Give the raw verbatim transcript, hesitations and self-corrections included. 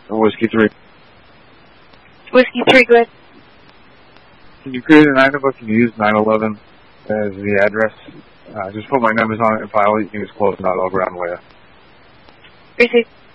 Whiskey three. Whiskey three, go ahead. Can you create an item book and use nine eleven as the address? Uh, just put my numbers on it and file it. You can just close it out. I'll go around the way. Receive.